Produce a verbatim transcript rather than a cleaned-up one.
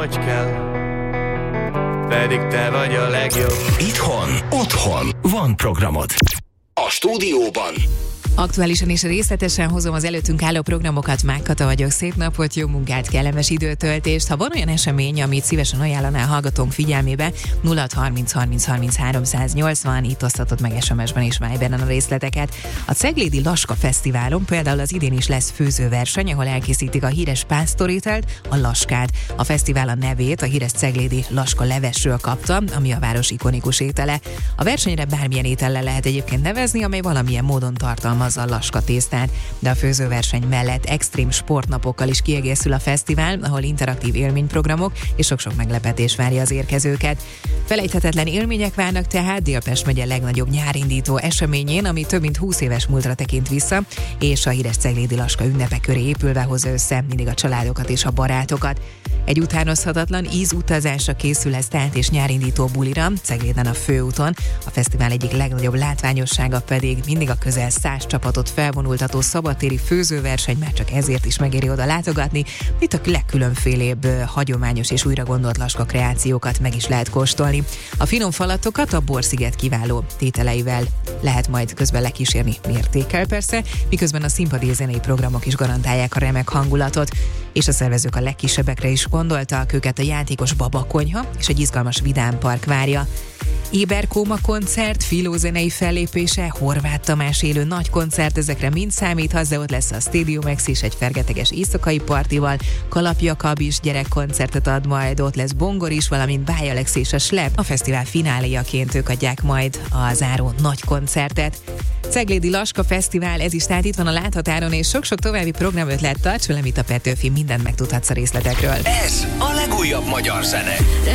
hogy kell, pedig te vagy a legjobb. Itthon, otthon van programod. A stúdióban aktuálisan és részletesen hozom az előttünk álló programokat. Mák Kata vagyok, szép napot, jó munkát, kellemes időtöltést. Ha van olyan esemény, amit szívesen ajánlanál hallgatónk figyelmébe, nulla harminc harminc harminc háromszáznyolcvan, itt osztatod meg es em es-ben és Viberen a részleteket. A Ceglédi Laska Fesztiválon például az idén is lesz főzőverseny, ahol elkészítik a híres pásztorételt, a laskát. A fesztivál a nevét a híres ceglédi laska levesről kapta, ami a város ikonikus étele. A versenyre bármilyen étellel lehet egyébként nevezni, amely valamilyen módon tartalmaz a laska tésztát, de a főzőverseny mellett extrém sportnapokkal is kiegészül a fesztivál, ahol interaktív élményprogramok és sok-sok meglepetés várja az érkezőket. Felejthetetlen élmények várnak tehát Dél-Pest megye legnagyobb nyárindító eseményén, ami több mint húsz éves múltra tekint vissza, és a híres ceglédi laska ünnepe köré épülve hozza össze mindig a családokat és a barátokat. Egy utánozhatatlan ízutazásra készül ez tehát, és nyárindító bulira Cegléden a főúton. A fesztivál egyik legnagyobb látványossága pedig mindig a közel száz csapatot felvonultató szabadtéri főzőverseny, már csak ezért is megéri oda látogatni. Itt a legkülönfélébb hagyományos és újra gondolt laska kreációkat meg is lehet kóstolni. A finom falatokat a Borsziget kiváló tételeivel lehet majd közben lekísérni, mértékkel persze, miközben a színpadi zenei programok is garantálják a remek hangulatot. És a szervezők a legkisebbekre is gondoltak, őket a játékos babakonyha és egy izgalmas vidámpark várja. Éberkóma koncert, filózenei fellépése, Horváth Tamás élő nagy koncert, ezekre mind számíthatsz, de ott lesz a Stadium X is egy fergeteges éjszakai partival, Kalap Jakab is gyerekkoncertet ad majd, ott lesz Bongor is, valamint Báj Alex és a Slep. A fesztivál fináléjaként ők adják majd a záró nagy koncertet. Ceglédi Laska Fesztivál, ez is tehát itt van a láthatáron, és sok-sok további programötlet, tarts velem itt a Petőfi, mindent megtudhatsz a részletekről. ez a legújabb magyar zene.